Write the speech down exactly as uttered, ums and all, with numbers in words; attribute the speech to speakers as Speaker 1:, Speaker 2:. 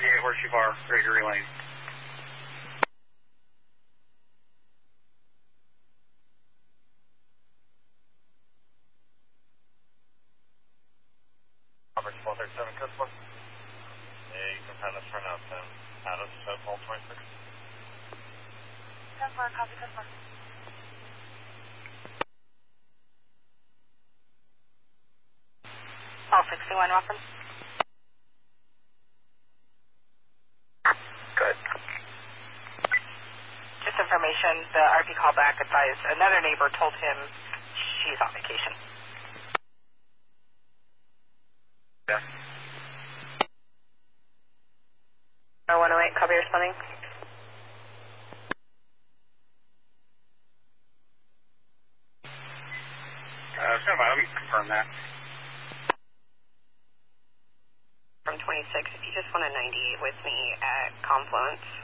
Speaker 1: ninety-eight Horseshoe Bar, Gregory Lane.
Speaker 2: Robert twelve thirty-seven, code four. Yeah, you can find us for now, then. Out of twelve twenty-six.
Speaker 3: ten four, copy, ten four. All sixty-one, welcome.
Speaker 2: Good.
Speaker 3: Just information, the R P callback advised another neighbor told him she's on vacation.
Speaker 2: Yeah.
Speaker 3: oh one oh eight, copy responding.
Speaker 1: Uh, stand by, let me confirm that.
Speaker 3: From twenty-six, if you just want a ninety-eight with me at Confluence.